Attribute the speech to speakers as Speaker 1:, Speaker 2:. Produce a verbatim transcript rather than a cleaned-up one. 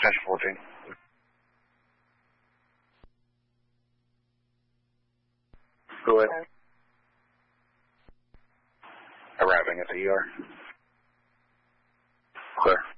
Speaker 1: Attention fourteen. Go ahead. Arriving at the E R. Clear.